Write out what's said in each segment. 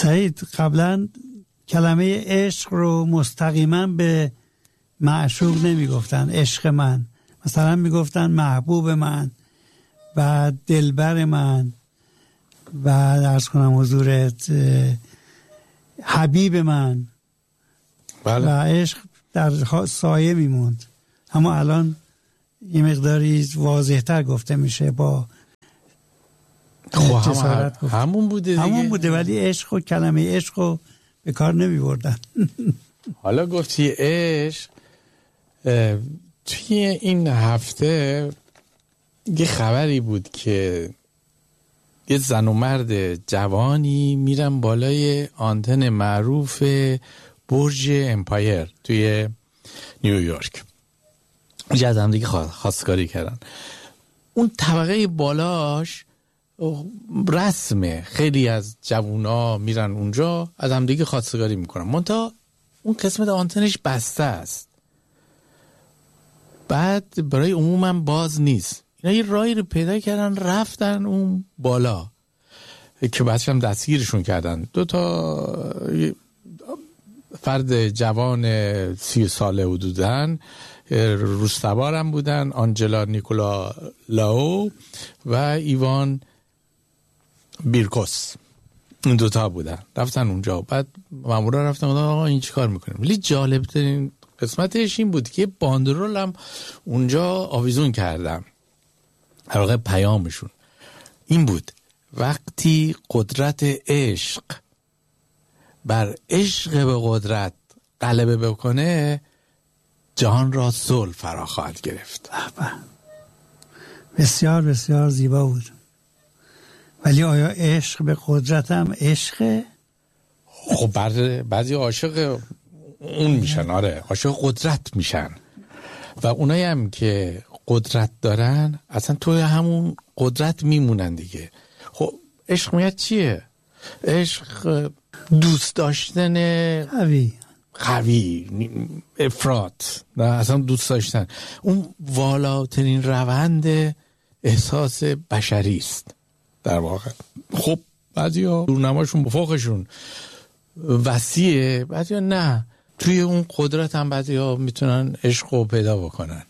سعید قبلا کلمه عشق رو مستقیما به معشوق نمی گفتن، عشق من، مثلا می گفتن محبوب من و دلبر من و عرض کنم حضورت حبیب من. بله. و عشق در سایه می موند، اما الان یه مقداری واضح‌تر گفته میشه با همون بوده دیگه. همون بوده، ولی عشق و کلمه عشق رو به کار نمی بردن. حالا گفتی عشق، توی این هفته یه خبری بود که یه زن و مرد جوانی میرن بالای آنتن معروف برج امپایر توی نیویورک، اینجا از هم دیگه خواستگاری کردن. اون طبقه بالاش رسمه، خیلی از جوونا میرن اونجا از هم دیگه خواستگاری میکنن، منتها اون قسمت آنتنش بسته است، بعد برای عموما باز نیست. اینا یه راهی رو پیدا کردن رفتن اون بالا که بعدش هم دستگیرشون کردن. 2 فرد جوان 30 ساله حدودن، روس‌سوار هم بودن، آنجلا نیکولا لاو و ایوان بیرکوس، این 2 بودن. رفتن اونجا، بعد مامورا رفتن آقا این چی کار میکنیم. ولی جالب ترین قسمتش این بود که باندرول هم اونجا آویزون کردم. در واقع پیامشون این بود: وقتی قدرت عشق بر عشق به قدرت غلبه بکنه، جهان را صلح فرا خواهد گرفت. بسیار بسیار زیبا بود. ولی آیا عشق به قدرت هم عشقه؟ خب بعضی عاشق اون میشن، آره عاشق قدرت میشن، و اونایی هم که قدرت دارن اصلا توی همون قدرت میمونن دیگه. خب عشق میاد چیه؟ عشق دوست داشتن قوی، افراط، نه اصلا دوست داشتن، اون والاترین روند احساس بشری است در واقع. خب بعضیا دورنماشون بفوقشون وسیعه، بعضیا نه، توی اون قدرت هم بعضیا میتونن عشق رو پیدا بکنن.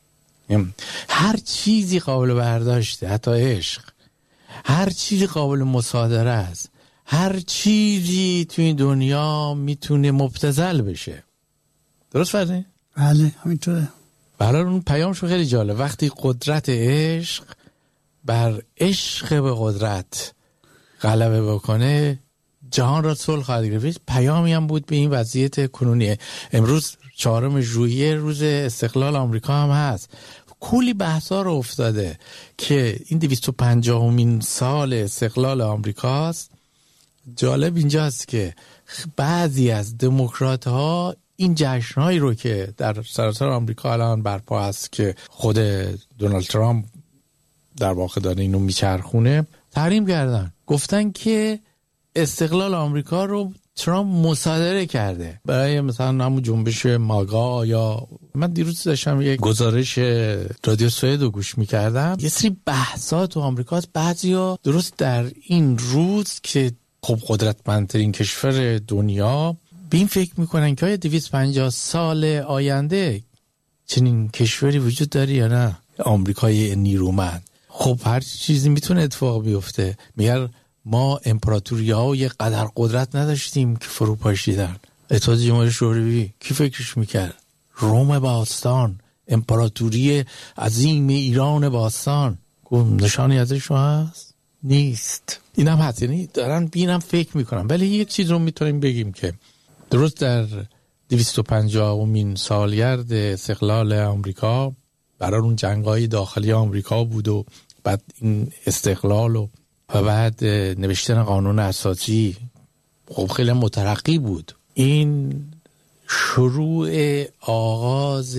هر چیزی قابل برداشته، حتی عشق، هر چیزی قابل مصادره است، هر چیزی توی دنیا میتونه مبتذل بشه. درست فرده؟ بله همینطوره. بله. اون پیامش خیلی جالب: وقتی قدرت عشق بر عشق به قدرت غلبه بکنه، جهان را صلح خواهد گرفت. پیامی هم بود به این وضعیت کنونی. امروز 4 ژوئیه روز استقلال آمریکا هم هست. کلی بحثا رو افتاده که این 250مین سال استقلال آمریکاست. جالب اینجاست که بعضی از دموکرات ها این جشنهایی رو که در سراسر آمریکا الان برپا هست که خود دونالد ترامپ در واقع داره اینو میچرخونه، تحریم کردن. گفتن که استقلال آمریکا رو ترامپ مصادره کرده برای مثلا همون جنبش ماگا. یا من دیروز داشتم یک گزارش رادیو سوئد رو گوش میکردم، یه سری بحثات تو آمریکا هست. بعضیا درست در این روز که خب قدرتمندترین کشور دنیا به این فکر میکنن که آیا 250 سال آینده چنین کشوری وجود داره یا نه، آمریکای نیرومند. خب هر چیزی میتونه اتفاق بیفته. میگن ما امپراتوری‌های قدر قدرت نداشتیم که فرو پاشیدن. اتحاد جماهیر شوروی کی فکرش میکرد؟ روم باستان، امپراتوری عظیم ایران باستان، نشانی ازش هست؟ نیست. اینم هست. یعنی دارن بینم فکر میکنن. ولی یک چیز رو میتونیم بگیم که درست در 250مین سالگرد استقلال آمریکا، برای اون جنگ‌های داخلی آمریکا بود و بعد این استقلال و بعد نوشتن قانون اساسی، خب خیلی مترقی بود. این شروع آغاز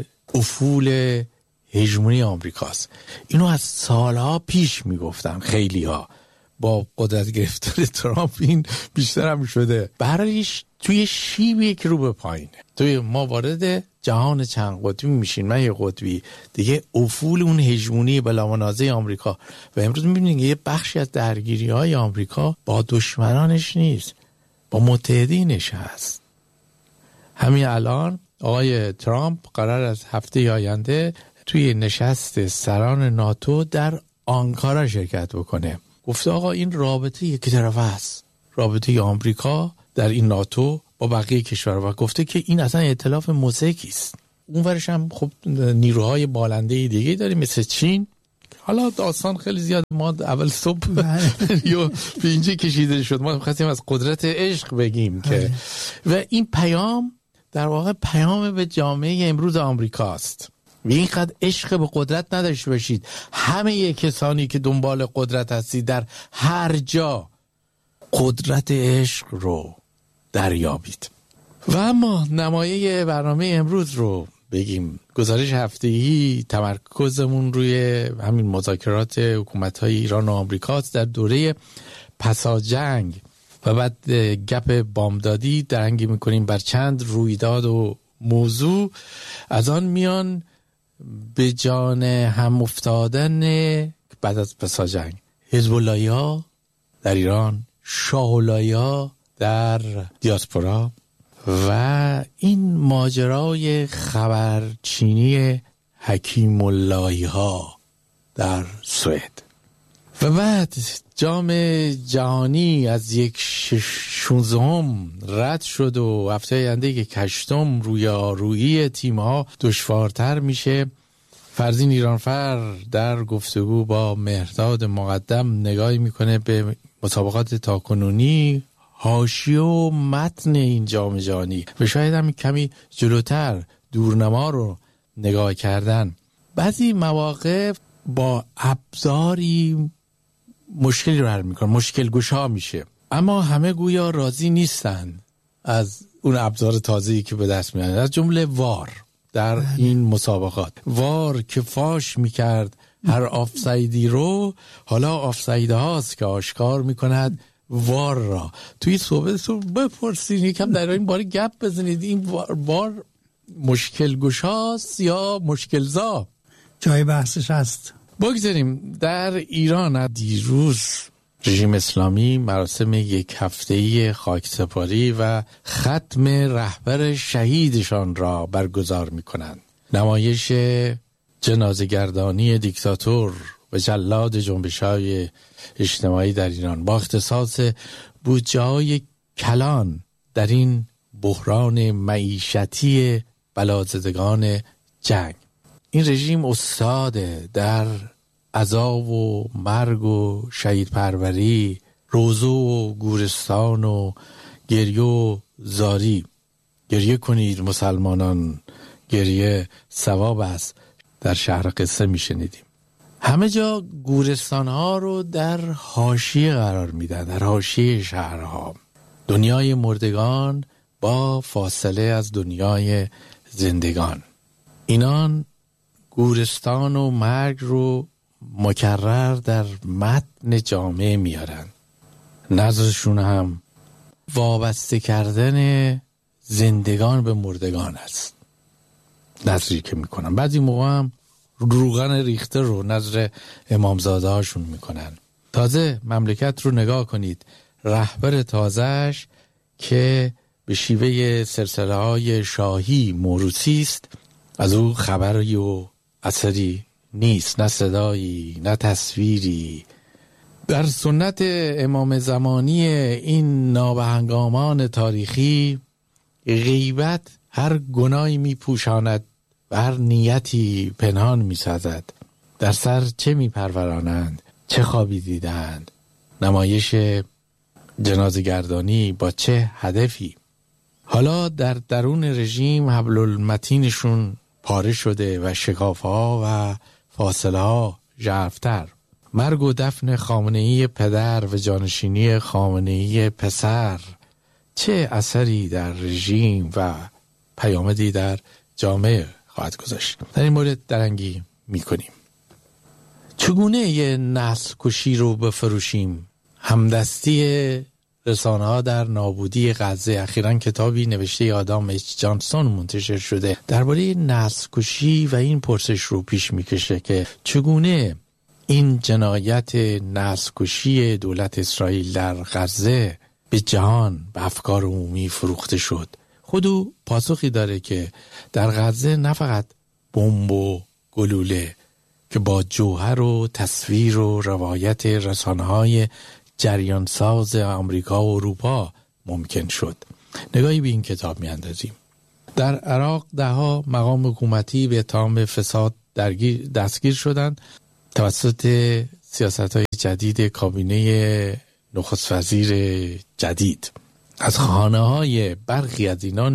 افول هژمونی آمریکاست. اینو از سالها پیش میگفتن خیلی‌ها. با قدرت گرفتن ترامپ این بیشتر هم شده. برایش توی شیبی که رو به پایینه. توی ما وارد جهان چند قطبی میشین، من یه قطبی دیگه، افول اون هژمونی بلامنازع آمریکا و امروز میبینید یه بخشی از درگیری‌های آمریکا با دشمنانش نیست، با متحدینش هست. همین الان آقای ترامپ قرار از هفته آینده توی نشست سران ناتو در آنکارا شرکت بکنه. گفته آقا این رابطه یک طرفه است، رابطه آمریکا در این ناتو با بقیه کشورها، و گفته که این اصلا ائتلاف موزیکی است. اونورش هم خب نیروهای بالنده دیگه داریم مثل چین. حالا داستان خیلی زیاد، ما اول صبح یا به اینجا کشیده شد، ما خواستیم از قدرت عشق بگیم که و این پیام در واقع پیام به جامعه امروز آمریکاست. و اینقدر عشق به قدرت نداشته باشید. همه کسانی که دنبال قدرت هستید در هر جا قدرت عشق رو دریابید. و اما نمایه برنامه امروز رو بگیم. گزارش هفته‌ای تمرکزمون روی همین مذاکرات حکومت‌های ایران و آمریکاست در دوره پساجنگ و بعد گپ بامدادی درنگی میکنیم بر چند رویداد و موضوع. از آن میان به جان هم افتادن بعد از پساجنگ حزب الله‌ها در ایران، شاه الله‌ها در دیاسپورا و این ماجرای خبرچینی حکیم الله‌ها در سوئد. و بعد جام جهانی از 16 رد شد و هفته آینده 8 رویارویی تیم‌ها دشوارتر میشه. فرزین ایرانفر در گفتگو با مهرداد مقدم نگاهی میکنه به مسابقات تاکنونی، حاشیه و متن این جام جهانی و شاید هم کمی جلوتر دورنما رو نگاه کردن. بعضی مواقع با ابزاری مشکلی رو حل میکنه، مشکل گشا میشه، اما همه گویا راضی نیستن از اون ابزار تازه‌ای که به دست میاد، از جمله وار در این مسابقات. وار که فاش میکرد هر آفسایدی رو، حالا آفساید هاست که آشکار میکند وار را. توی صحبت رو بپرسید، یکم در این باره گپ بزنید، این وار مشکل گشاست یا مشکل زا؟ جای بحثش هست. بگذاریم در ایران دیروز رژیم اسلامی مراسم 1 هفته‌ای خاکسپاری و ختم رهبر شهیدشان را برگزار می‌کنند. نمایش جنازه‌گردانی دیکتاتور و جلاد جنبش‌های اجتماعی در ایران با اختصاص بودجه‌های کلان در این بحران معیشتی بلازدگان جنگ. این رژیم استاده در عذاب و مرگ و شهید پروری، روزه و گورستان و گریه و زاری. گریه کنید مسلمانان، گریه ثواب است، در شهر قصه میشنیدیم. همه جا گورستان ها رو در حاشیه قرار میدن، در حاشیه شهرها. دنیای مردگان با فاصله از دنیای زندگان. اینان گورستان و مرگ رو مکرر در متن جامعه میارن. نظرشون هم وابسته کردن زندگان به مردگان است، نظری که میکنن. بعضی موقع هم روغن ریخته رو نظر امامزاده هاشون میکنن. تازه مملکت رو نگاه کنید، رهبر تازهش که به شیوه سلسله های شاهی موروثی است، از او خبری و اثری نیست، نه صدایی نه تصویری. در سنت امام زمانی این نابهنگامان تاریخی، غیبت هر گناهی می پوشاند و هر نیتی پنهان می سازد. در سر چه می پرورانند، چه خوابی دیدند، نمایش جنازه گردانی با چه هدفی. حالا در درون رژیم حبل المتینشون پاره شده و شکاف‌ها و فاصله ها ژرف‌تر. مرگ و دفن خامنه‌ای پدر و جانشینی خامنه‌ای پسر چه اثری در رژیم و پیامدی در جامعه خواهد گذاشت؟ در این مورد درنگی می‌کنیم. چگونه یه نسل کشی رو بفروشیم؟ همدستی رسانه ها در نابودی غزه. اخیراً کتابی نوشته آدام اچ جانسون منتشر شده درباره نسل کشی و این پرسش رو پیش میکشه که چگونه این جنایت نسل کشی دولت اسرائیل در غزه به جهان، به افکار عمومی فروخته شد. خودو پاسخی داره که در غزه نه فقط بمب و گلوله که با جوهر و تصویر و روایت رسانه‌های جریانساز آمریکا و اروپا ممکن شد. نگاهی به این کتاب میاندازیم. در عراق دهها مقام حکومتی به اتهام فساد دستگیر شدند توسط سیاست‌های جدید کابینه نخست وزیر جدید. از خانه‌های برخی از اینان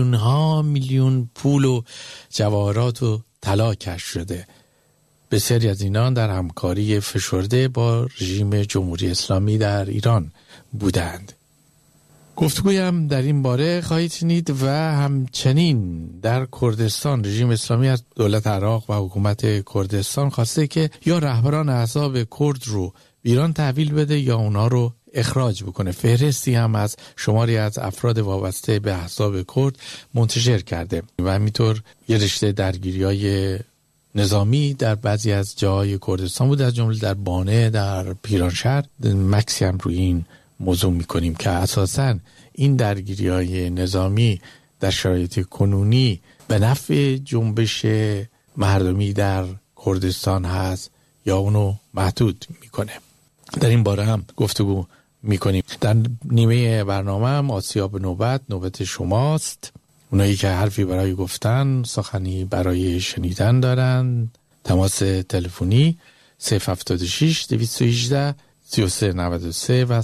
میلیون پول و جواهرات و طلا کشف شده. بسیاری از اینان در همکاری فشرده با رژیم جمهوری اسلامی در ایران بودند. گفتگویم در این باره خواهید شنید و همچنین در کردستان رژیم اسلامی از دولت عراق و حکومت کردستان خواسته که یا رهبران احزاب کرد رو ایران تحویل بده یا اونا رو اخراج بکنه. فهرستی هم از شماری از افراد وابسته به احزاب کرد منتشر کرده و همینطور یه رشته درگیری‌های نظامی در بعضی از جاهای کردستان بود، از جمله در بانه، در پیرانشهر. مکسی هم روی این موضوع میکنیم که اساساً این درگیری‌های نظامی در شرایط کنونی به نفع جنبش مردمی در کردستان هست یا اونو محدود میکنه. در این باره هم گفتگو میکنیم. در نیمه برنامه هم آسیاب نوبت شماست. اونایی که حرفی برای گفتن، سخنی برای شنیدن دارن، تماس تلفنی 076 218 3393 و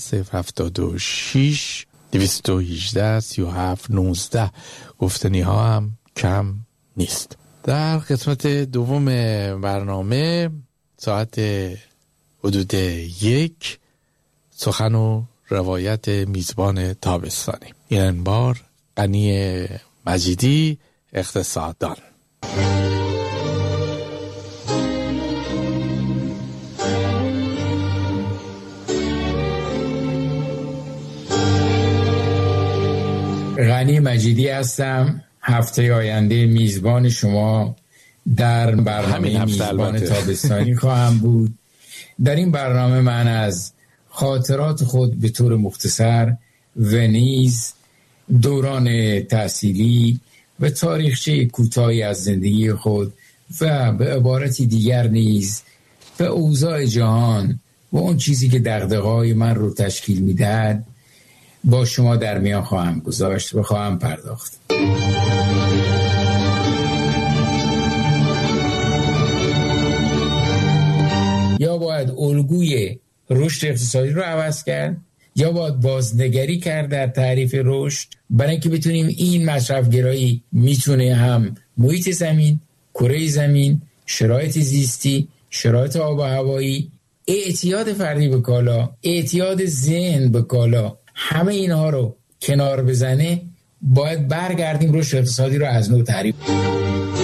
076 218 37 19. گفتنی ها هم کم نیست. در قسمت دوم برنامه ساعت حدود 1 سخن و روایت میزبان تابستانی. این بار غنی مجیدی، اقتصاددان. غنی مجیدی هستم. هفته آینده میزبان شما در برنامه میزبان تابستانی خواهم بود. در این برنامه من از خاطرات خود به طور مختصر و نیز دوران تحصیلی و تاریخچه کوتاهی از زندگی خود و به عبارتی دیگر نیز به اوضاع جهان و اون چیزی که دغدغه‌های من رو تشکیل میدهد با شما در میان خواهم گذاشت و خواهم پرداخت. یا باید الگوی رشد اقتصادی رو عوض کرد یا باید بازنگری کرد در تعریف رشد، برای اینکه بتونیم این مصرفگرایی میتونه هم محیط زمین، کره زمین، شرایط زیستی، شرایط آب و هوایی، اعتیاد فردی به کالا، اعتیاد ذهن به کالا، همه اینها رو کنار بزنه. باید برگردیم رشد اقتصادی رو از نو تعریف